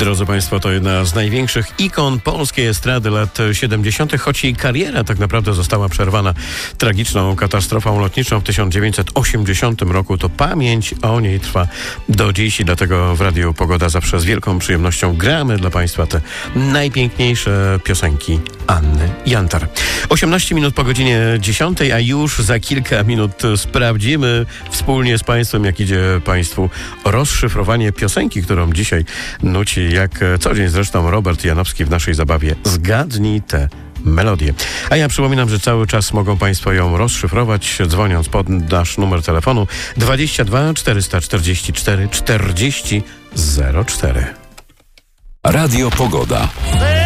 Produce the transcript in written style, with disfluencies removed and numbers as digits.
Drodzy Państwo, to jedna z największych ikon polskiej estrady lat 70., choć jej kariera tak naprawdę została przerwana tragiczną katastrofą lotniczą w 1980 roku, to pamięć o niej trwa do dziś i dlatego w Radiu Pogoda zawsze z wielką przyjemnością gramy dla Państwa te najpiękniejsze piosenki Anny Jantar. 18 minut po godzinie 10, a już za kilka minut sprawdzimy wspólnie z Państwem, jak idzie Państwu rozszyfrowanie piosenki, którą dzisiaj nuci jak co dzień zresztą Robert Janowski w naszej zabawie Zgadnij tę melodię. A ja przypominam, że cały czas mogą Państwo ją rozszyfrować, dzwoniąc pod nasz numer telefonu 22 444 40 04. Radio Pogoda.